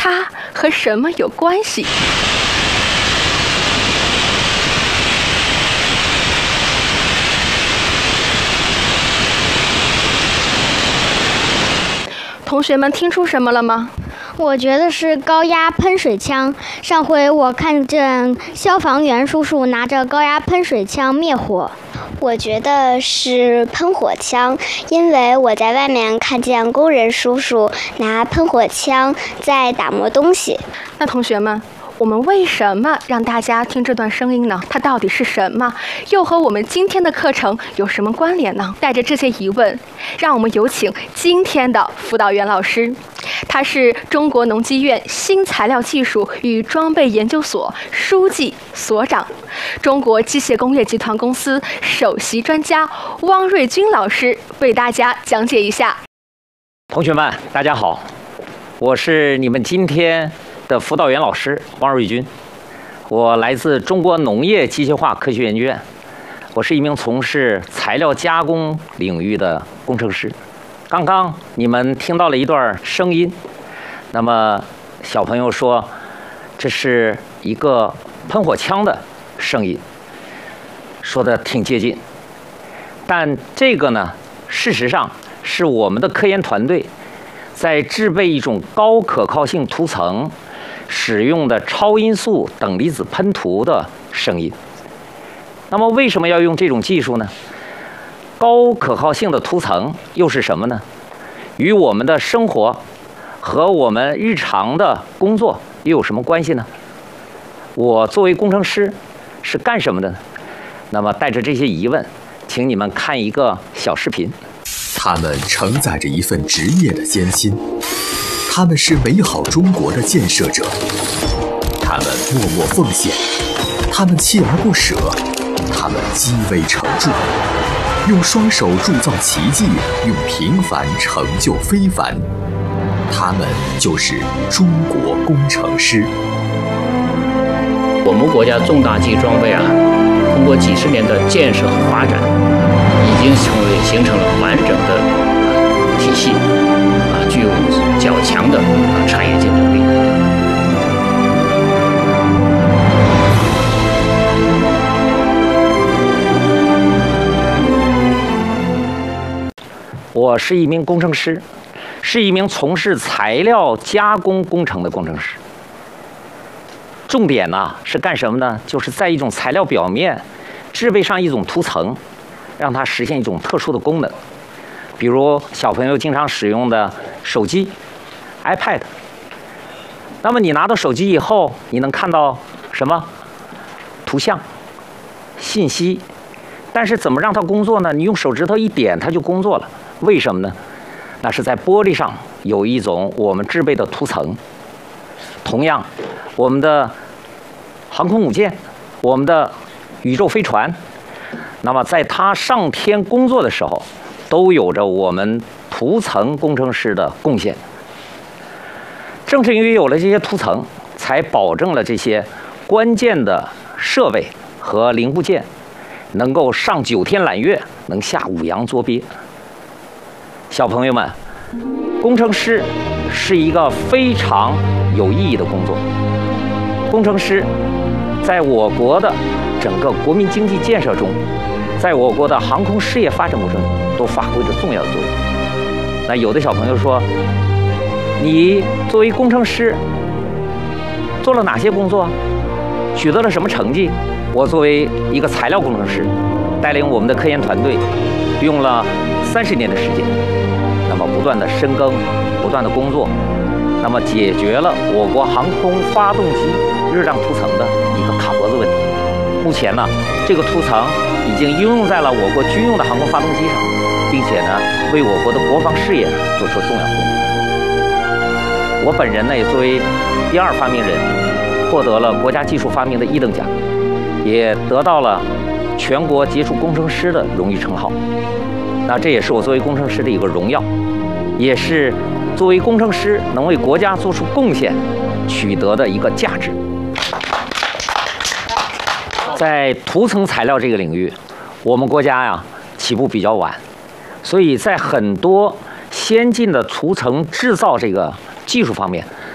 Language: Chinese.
它和什么有关系？同学们听出什么了吗？ 我觉得是高压喷水枪。上回我看见消防员叔叔拿着高压喷水枪灭火。 我觉得是喷火枪，因为我在外面看见工人叔叔拿喷火枪在打磨东西。 那同学们，我们为什么让大家听这段声音呢？它到底是什么？又和我们今天的课程有什么关联呢？带着这些疑问，让我们有请今天的辅导员老师。他是中国农机院新材料技术与装备研究所书记、所长，中国机械工业集团公司首席专家汪瑞军老师为大家讲解一下。 同学们，大家好，我是你们今天的辅导员老师汪瑞军，我来自中国农业机械化科学研究院，我是一名从事材料加工领域的工程师。刚刚你们听到了一段声音，那么小朋友说这是一个喷火枪的声音，说的挺接近，但这个呢，事实上是我们的科研团队在制备一种高可靠性涂层使用的超音速等离子喷涂的声音。那么为什么要用这种技术呢？高可靠性的涂层又是什么呢？与我们的生活和我们日常的工作又有什么关系呢？我作为工程师是干什么的呢？那么带着这些疑问，请你们看一个小视频。 他们承载着一份职业的艰辛，他们是美好中国的建设者，他们默默奉献，他们锲而不舍，他们积微成著，用双手铸造奇迹，用平凡成就非凡。他们就是中国工程师。 我们国家重大机装备通过几十年的建设和发展，已经形成了完整的体系，具有较强的产业竞争力。 我是一名工程师，是一名从事材料加工工程的工程师。重点呢是干什么呢？就是在一种材料表面制备上一种涂层，让它实现一种特殊的功能。比如小朋友经常使用的手机、iPad。那么你拿到手机以后，你能看到什么？图像、信息。但是怎么让它工作呢？你用手指头一点，它就工作了。为什么呢？那是在玻璃上有一种我们制备的涂层。同样，我们的航空母舰、我们的宇宙飞船，那么在它上天工作的时候，都有着我们涂层工程师的贡献。正是因为有了这些涂层，才保证了这些关键的设备和零部件能够上9天揽月，能下5洋捉鳖。小朋友们，工程师是一个非常有意义的工作。工程师在我国的整个国民经济建设中，在我国的航空事业发展过程中，都发挥着重要的作用。那有的小朋友说，你作为工程师做了哪些工作，取得了什么成绩？我作为一个材料工程师，带领我们的科研团队，用了30年的时间，那么不断的深耕，不断的工作，那么解决了我国航空发动机热胀涂层的一个卡脖子问题。目前呢，这个涂层已经应用在了我国军用的航空发动机上，并且呢，为我国的国防事业做出重要贡献。我本人呢，也作为第2发明人，获得了国家技术发明的1等奖，也得到了全国杰出工程师的荣誉称号。那这也是我作为工程师的一个荣耀，也是作为工程师能为国家做出贡献取得的一个价值。在涂层材料这个领域，我们国家起步比较晚，所以在很多先进的涂层制造这个技术方面